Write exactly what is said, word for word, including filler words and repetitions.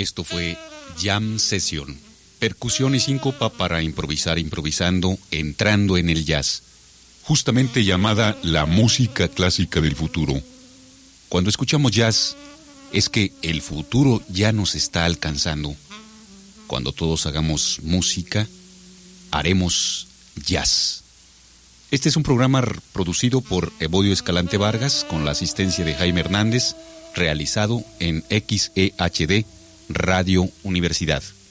Esto fue Jam Session, percusión y síncopa para improvisar improvisando, entrando en el jazz, justamente llamada la música clásica del futuro. Cuando escuchamos jazz, es que el futuro ya nos está alcanzando. Cuando todos hagamos música, haremos jazz. Este es un programa producido por Evodio Escalante Vargas con la asistencia de Jaime Hernández, realizado en X E H D Radio Universidad.